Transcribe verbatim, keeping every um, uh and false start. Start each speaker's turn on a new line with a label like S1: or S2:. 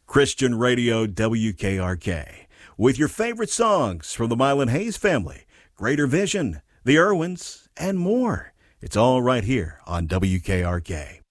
S1: Christian Radio W K R K, with your favorite songs from the Mylan Hayes family, Greater Vision, the Irwins, and more. It's all right here on W K R K.